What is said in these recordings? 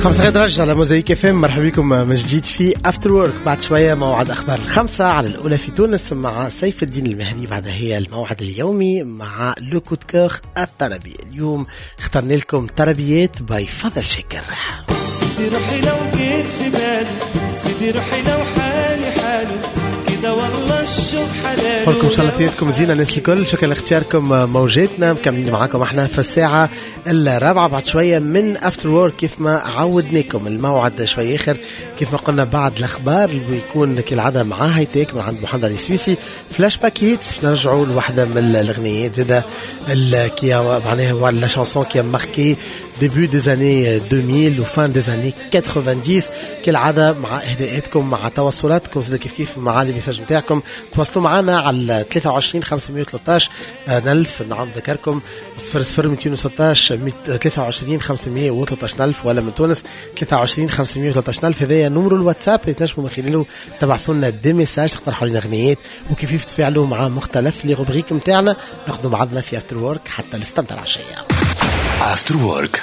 5 غير رجع على موزايك FM. مرحبا بكم من جديد في افتر وورك. بعد شويه موعد اخبار الخمسة على الاولى في تونس مع سيف الدين المهري. بعدها هي الموعد اليومي مع لو كود كور الطربي. اليوم اخترنا لكم طربيات باي فضل شكر. سيدي روحي لو جيت في بالي، سيدي روحي لو حالي حالي كده والله الشوق حلال. قولكم ان شاء الله ثيابكم زينه الناس الكل. شكرا لاختياركم موجاتنا. مكملين معاكم احنا في الساعه الرابعه بعد شويه من افتر وورك كيف ما عودناكم. الموعد شويه اخر كيف ما قلنا بعد الاخبار اللي بيكون كالعاده مع هايتيك من عند محمد علي السويسي. فلاش باك هيتس نرجعوا لواحده من الاغنيات زاده كي معناها لا شانسون كي ماركي début des années 2000 و fin des années 90 كالعادة مع إهداءاتكم مع تواصلاتكم زي كيف مع الميساج نتاعكم. تواصلوا معنا على 23 513 ألف. نعم ذكركم 00 216 23 513 ألف ولا من تونس 23 513 ألف. هذا نمر الواتساب اللي تنجموا من خلاله تبعثوا لنا دي ميساج تقترحوا لنا أغنيات وكيف تفاعلوا مع مختلف لي روبريك نتاعنا. ناخذوا بعضنا في افتر وورك حتى نستمتع العشية. After Work.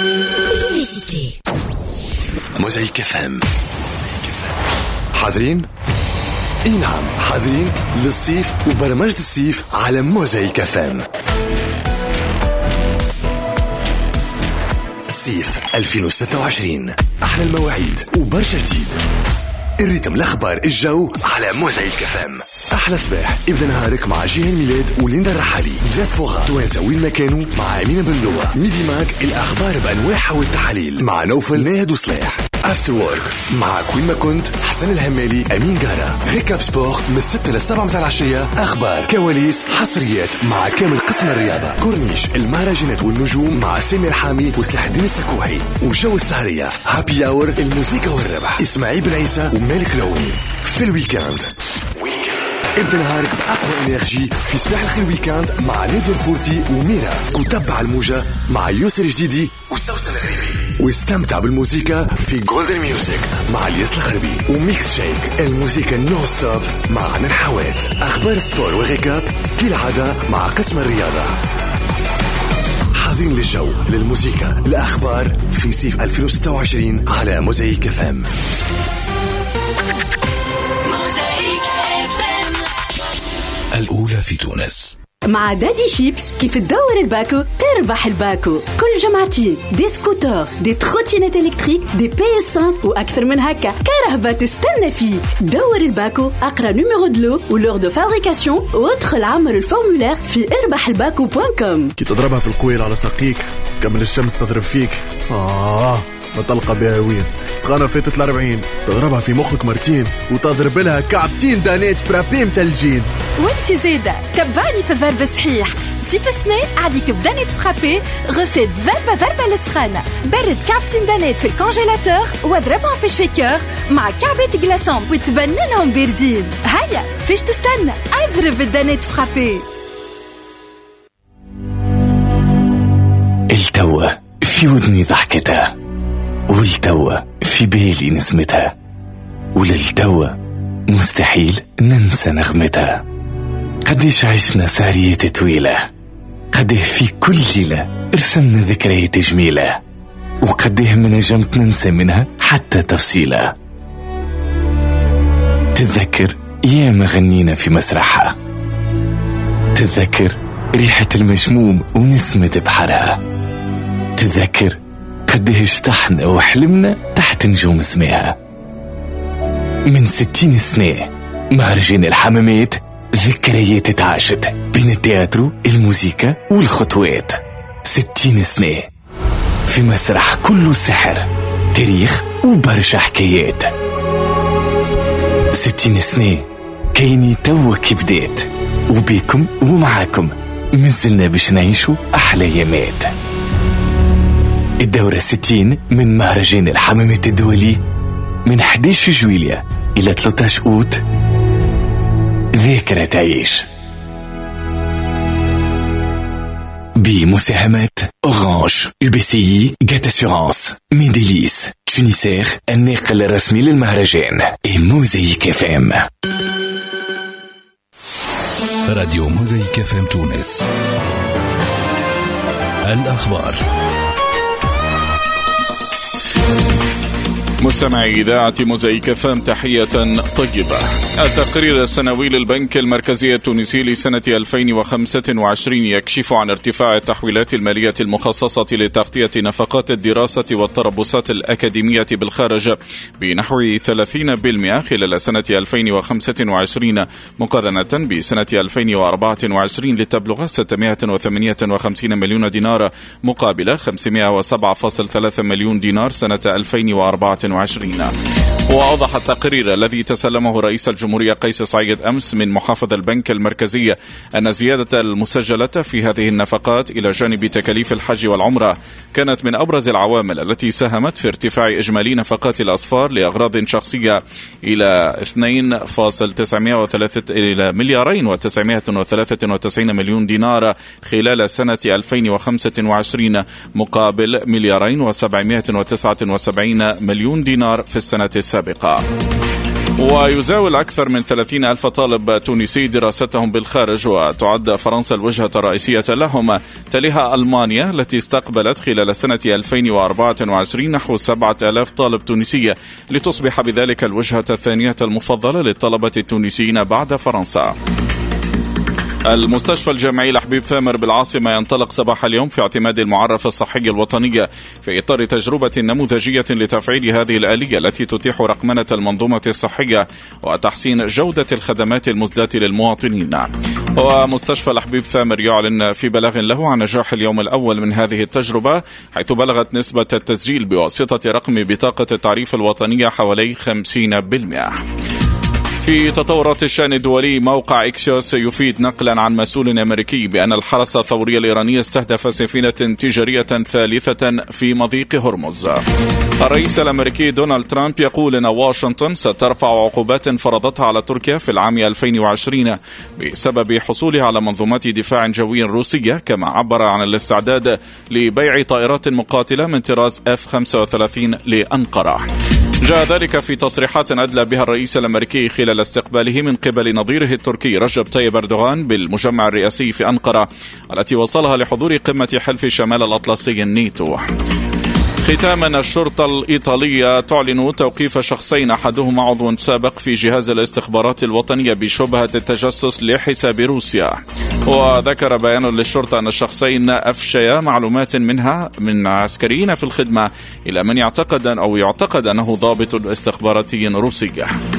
موزايك FM. حاضرين؟ اي نعم حاضرين للصيف وبرمجة الصيف على موزايك FM. الصيف 2026 أحلى المواعيد وبرشا جديد. الريتم الأخبار الجو على موزايك FM. أحلى صباح ابدأ نهارك مع جيهان ميلاد وليندا الرحالي. دياسبورا توانسة وين ما كانوا مع أمينة بندوة. ميدي ماك الأخبار بأنواعها والتحاليل مع نوفل ناهد وصلاح. افتر وورك مع كوين ما كنت حسن الهمالي أمين جارة. ريكاب سبور من 6 ل 7 متاع العشية. أخبار كواليس حصريات مع كامل قسم الرياضة. كورنيش المهرجانات والنجوم مع سامي الحامي وسلاح الدين السكوحي. وجو السهرية هابي أور الموسيقى والربح إسماعيل بن عيسى ومالك لوني. في الويكاند ابدأ نهارك بأقوى إنرجي في صباح الخير ويكاند مع نادية الفورتي وميرا. وتبع الموجة مع يوسر جديدي وسوسن الغريبي. واستمتع بالموسيقى في جولدن ميوزك مع الياس الغربي. وميكس شيك الموسيقى نو ستوب مع نحوات. أخبار السبور وغيكاب كالعادة مع قسم الرياضة. حاضرين للجو للموسيقى الأخبار في صيف 2026 على موزايك FM. الأولى في تونس. مع دادي شيبس كيف تدور الباكو تربح الباكو. كل جمعتين دي سكوتر دي تروتينات إلكتريك دي PS5 وأكثر من هكا كرهبة تستنى فيك. دور الباكو أقرأ نيميرو دلو ولور دو فابريكاسيون وادخل عمر الفورمولير في اربحالباكو.com. كي تضربها في القويل على ساقيك قبل الشمس تضرب فيك ما تلقى بها وين سخانة فاتت ل40 تضربها في مخك مرتين وتضرب لها كعبتين دانيت فرابي متلجين. وانتي زيدة تبعني في الضرب الصحيح. صيف السنة عليك بدانيت فرابي غسيل ضربة للسخانة. برد كعبتين دانيت في الكونجيلاتور واضربهم في الشيكر مع كعبات جلاسون وتبننهم باردين. هيا فيش تستنى اضرب الدانيت فرابي. التوى في وذني ضحكتها والتوى في بالي نسمتها وللتوى مستحيل ننسى نغمتها. قديش عشنا سهريات طويلة قديه في كل ليلة رسمنا ذكريات جميلة وقديه ما نجمت ننسى منها حتى تفصيلة. تتذكر ياما غنينا في مسرحها. تتذكر ريحة المشموم ونسمة بحرها. تتذكر قديه اشتحنا وحلمنا تحت نجوم اسمها. من 60 سنة مهرجان الحمامات ذكريات تعاشت بين التياترو الموسيقى والخطوات. 60 سنة في مسرح كله سحر تاريخ وبرشا حكايات. 60 سنة كيني توا كبدات وبيكم ومعاكم مازلنا باش نعيشوا أحلى يامات. الدورة 60 من مهرجان الحمامات الدولي من 11 جويلية إلى 13 أوت. ذاكرة تعيش بمساهمات أورانج UBCI جات أسيورانس ميديليس تونيسير الناقل الرسمي للمهرجان موزايك FM. راديو موزايك FM تونس. الأخبار مستمعي إذاعة موزايك فام تحية طيبة. التقرير السنوي للبنك المركزي التونسي لسنة 2025 يكشف عن ارتفاع التحويلات المالية المخصصة لتغطية نفقات الدراسة والتربصات الأكاديمية بالخارج بنحو 30% خلال سنة 2025 مقارنة بسنة 2024 لتبلغ 658 مليون دينار مقابل 507.3 مليون دينار سنة 2024. وأوضح التقرير الذي تسلمه رئيس الجمهورية قيس سعيد أمس من محافظ البنك المركزي أن زيادة المسجلة في هذه النفقات إلى جانب تكاليف الحج والعمرة كانت من أبرز العوامل التي ساهمت في ارتفاع إجمالي نفقات الأصفار لأغراض شخصية إلى 2.903 إلى 2,993 مليون دينار خلال سنة 2025 مقابل 2,779 مليون دينار في السنة السابقة. ويزاول أكثر من 30,000 طالب تونسي دراستهم بالخارج، وتعد فرنسا الوجهة الرئيسية لهم، تليها ألمانيا التي استقبلت خلال سنة 2024 نحو 7,000 طالب تونسي لتصبح بذلك الوجهة الثانية المفضلة للطلبة التونسيين بعد فرنسا. المستشفى الجامعي لحبيب ثامر بالعاصمة ينطلق صباح اليوم في اعتماد المعرف الصحي الوطني في إطار تجربة نموذجية لتفعيل هذه الآلية التي تتيح رقمنة المنظومة الصحية وتحسين جودة الخدمات المزداة للمواطنين. ومستشفى لحبيب ثامر يعلن في بلاغ له عن نجاح اليوم الأول من هذه التجربة، حيث بلغت نسبة التسجيل بواسطة رقم بطاقة التعريف الوطنية حوالي 50%. في تطورات الشأن الدولي، موقع إكسيوس يفيد نقلا عن مسؤول أمريكي بأن الحرس الثوري الإيراني استهدف سفينة تجارية ثالثة في مضيق هرمز. الرئيس الأمريكي دونالد ترامب يقول أن واشنطن سترفع عقوبات فرضتها على تركيا في العام 2020 بسبب حصولها على منظومات دفاع جوي روسية، كما عبر عن الاستعداد لبيع طائرات مقاتلة من طراز F-35 لأنقرة. جاء ذلك في تصريحات أدلى بها الرئيس الأمريكي خلال استقباله من قبل نظيره التركي رجب طيب أردوغان بالمجمع الرئاسي في أنقرة التي وصلها لحضور قمة حلف شمال الأطلسي الناتو. ختاما، الشرطة الإيطالية تعلن توقيف شخصين، أحدهما عضو سابق في جهاز الاستخبارات الوطنية بشبهة التجسس لحساب روسيا. وذكر بيان للشرطة أن الشخصين أفشيا معلومات منها من عسكريين في الخدمة إلى من يعتقد أنه ضابط استخباراتي روسي.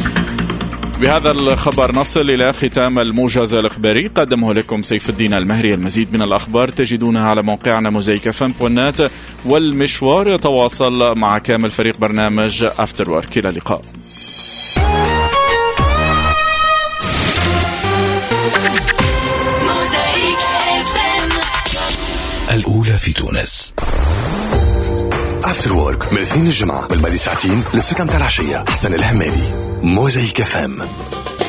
بهذا الخبر نصل إلى ختام الموجز الإخباري، قدمه لكم سيف الدين المهري. المزيد من الأخبار تجدونها على موقعنا mozaikfm.net، والمشوار يتواصل مع كامل فريق برنامج أفتر وورك. إلى اللقاء. الأولى في تونس. أفتر وورك من الاثنين الجمعة من بعد ساعتين للستة متاع العشية. حسن الهمالي، موزايك فام.